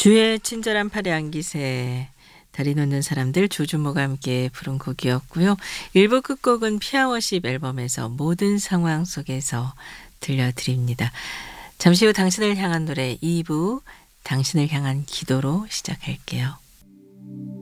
주의 친절한 팔에 안기세. 다리 놓는 사람들 조주모가 함께 부른 곡이었고요. 1부 끝곡은 피아워십 앨범에서 모든 상황 속에서 들려드립니다. 잠시 후 당신을 향한 노래 2부 당신을 향한 기도로 시작할게요.